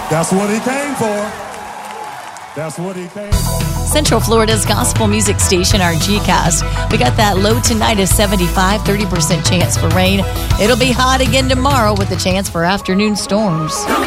That's what he came for. That's what he came for. Central Florida's gospel music station, our G-Cast. We got that low tonight is 75, 30% chance for rain. It'll be hot again tomorrow with a chance for afternoon storms.